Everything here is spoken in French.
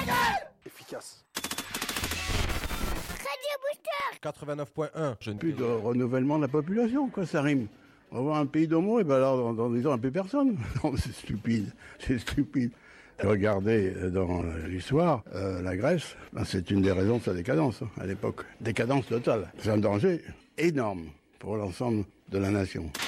Efficace. Radio Booster 89.1. Plus de renouvellement de la population, quoi, ça rime. On va voir un pays d'homo, et ben alors, dans 10 ans, un peu personne. Non, c'est stupide, c'est stupide. Regardez dans l'histoire, la Grèce, ben, c'est une des raisons de sa décadence, à l'époque. Décadence totale. C'est un danger énorme pour l'ensemble de la nation.